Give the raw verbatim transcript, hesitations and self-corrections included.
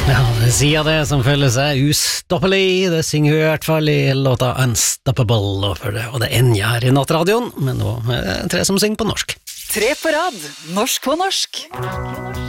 Ja, det sier det som føler seg ustoppelig. Det synger vi i hvert fall i låta Unstoppable, og, for det, og det ender her i nattradioen, men nå er det tre som synger på norsk. Tre på rad, norsk på norsk.